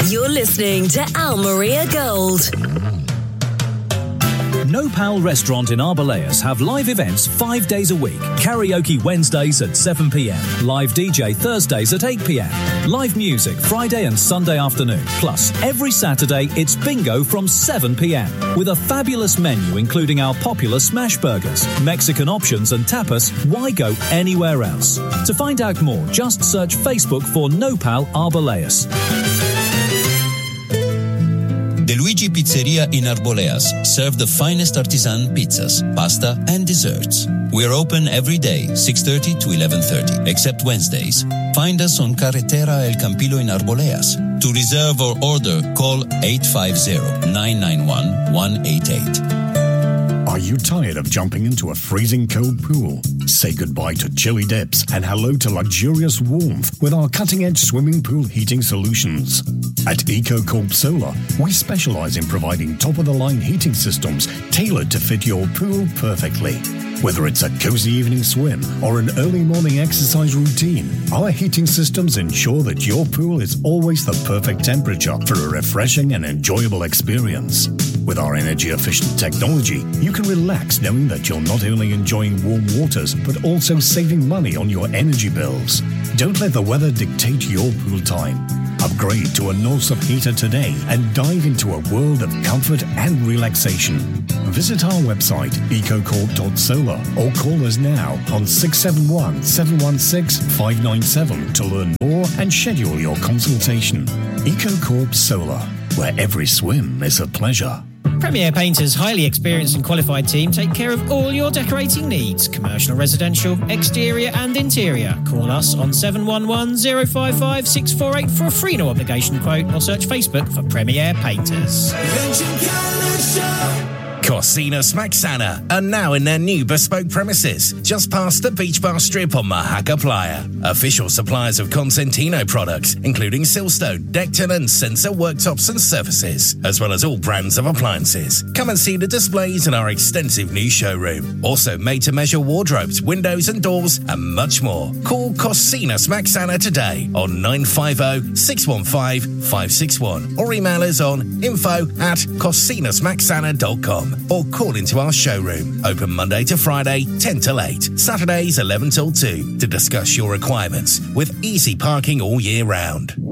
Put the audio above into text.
You're listening to Al Maria Gold. No Pal Restaurant in Arboleas have live events 5 days a week. Karaoke Wednesdays at 7 p.m. Live DJ Thursdays at 8 p.m. Live music Friday and Sunday afternoon. Plus, every Saturday, it's bingo from 7 p.m. With a fabulous menu including our popular smash burgers, Mexican options and tapas. Why go anywhere else? To find out more, just search Facebook for No Pal Arboleas. De Luigi Pizzeria in Arboleas serve the finest artisan pizzas, pasta, and desserts. We're open every day, 6:30 to 11:30, except Wednesdays. Find us on Carretera El Campillo in Arboleas. To reserve or order, call 850-991-188. Are you tired of jumping into a freezing cold pool? Say goodbye to chilly depths and hello to luxurious warmth with our cutting-edge swimming pool heating solutions. At EcoCorp Solar, we specialize in providing top-of-the-line heating systems tailored to fit your pool perfectly. Whether it's a cozy evening swim or an early morning exercise routine, our heating systems ensure that your pool is always the perfect temperature for a refreshing and enjoyable experience. With our energy-efficient technology, you can relax knowing that you're not only enjoying warm waters, but also saving money on your energy bills. Don't let the weather dictate your pool time. Upgrade to a Norsup heater today and dive into a world of comfort and relaxation. Visit our website, ecocorp.solar, or call us now on 671-716-597 to learn more and schedule your consultation. EcoCorp Solar, where every swim is a pleasure. Premier Painters' highly experienced and qualified team take care of all your decorating needs, commercial, residential, exterior and interior. Call us on 711-055-648 for a free no obligation quote or search Facebook for Premier Painters. Cocina Smacksana are now in their new bespoke premises, just past the Beach Bar Strip on Mahaca Playa. Official suppliers of Consentino products, including Silstone, Decton and Sensor worktops and surfaces, as well as all brands of appliances. Come and see the displays in our extensive new showroom. Also made-to-measure wardrobes, windows and doors, and much more. Call Cocina Smacksana today on 950-615-561 or email us on info@cocinasmacksana.com. Or call into our showroom, open Monday to Friday, 10 till 8, Saturdays 11 till 2, to discuss your requirements with easy parking all year round.